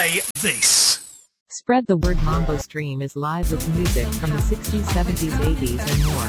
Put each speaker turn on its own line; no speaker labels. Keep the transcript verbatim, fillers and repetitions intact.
play this.
Spread the Word Mambo stream is live with music from the sixties, seventies, eighties, and more.